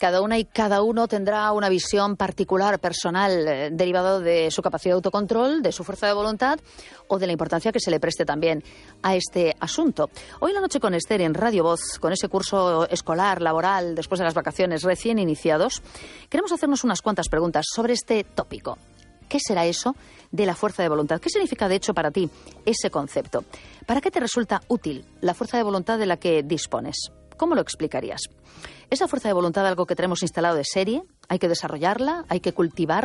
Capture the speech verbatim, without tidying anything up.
cada una y cada uno tendrá una visión particular, personal, eh, derivado de su capacidad de autocontrol, de su fuerza de voluntad o de la importancia que se le preste también a este asunto. Hoy en la noche con Esther en Radio Voz, con ese curso escolar, laboral, después de las vacaciones recién iniciados, queremos hacernos unas cuantas preguntas sobre este tópico. ¿Qué será eso de la fuerza de voluntad? ¿Qué significa, de hecho, para ti ese concepto? ¿Para qué te resulta útil la fuerza de voluntad de la que dispones? ¿Cómo lo explicarías? ¿Es la fuerza de voluntad algo que tenemos instalado de serie? ¿Hay que desarrollarla? ¿Hay que cultivarla?